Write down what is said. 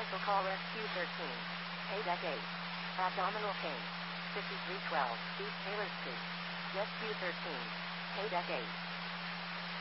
Special call Rescue 13. Paydeck 8. Abdominal pain. 5312 East Taylor Street. Rescue 13. Paydeck 8.